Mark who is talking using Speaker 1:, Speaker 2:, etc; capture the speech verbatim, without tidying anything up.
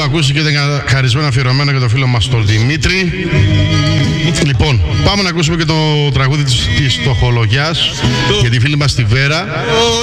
Speaker 1: ακούστηκε ήταν χαρισμένο αφιερωμένο για το φίλο μας τον Δημήτρη. Λοιπόν, πάμε να ακούσουμε και το τραγούδι της, της Στοχολογιάς για τη φίλη μας τη Βέρα.